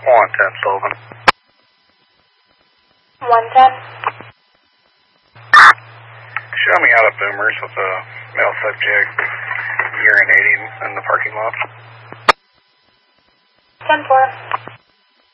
110 Sullivan. 110. Show me out of Boomers with a male subject urinating in the parking lot. 10-4.